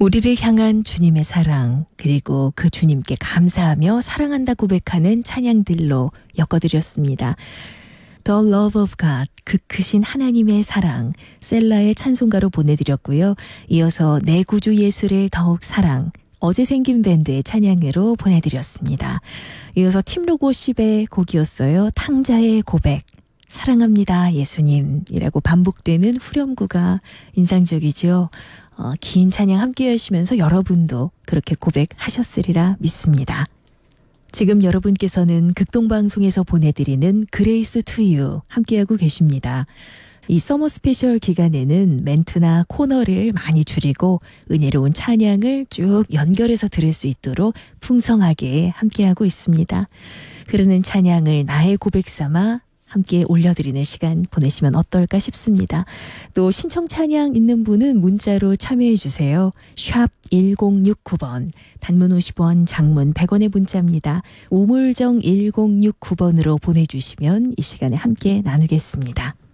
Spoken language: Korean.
우리를 향한 주님의 사랑, 그리고 그 주님께 감사하며 사랑한다 고백하는 찬양들로 엮어드렸습니다. The Love of God, 그 크신 하나님의 사랑, 셀라의 찬송가로 보내드렸고요. 이어서 내 구주 예수를 더욱 사랑, 어제 생긴 밴드의 찬양으로 보내드렸습니다. 이어서 팀로고십의 곡이었어요. 탕자의 고백, 사랑합니다 예수님이라고 반복되는 후렴구가 인상적이죠. 긴 찬양 함께 하시면서 여러분도 그렇게 고백하셨으리라 믿습니다. 지금 여러분께서는 극동방송에서 보내드리는 그레이스 투 유 함께하고 계십니다. 이 서머 스페셜 기간에는 멘트나 코너를 많이 줄이고 은혜로운 찬양을 쭉 연결해서 들을 수 있도록 풍성하게 함께하고 있습니다. 흐르는 찬양을 나의 고백 삼아 함께 올려드리는 시간 보내시면 어떨까 싶습니다. 또 신청 찬양 있는 분은 문자로 참여해 주세요. 샵 1069번, 단문 50원, 장문 100원의 문자입니다. 우물정 1069번으로 보내주시면 이 시간에 함께 나누겠습니다.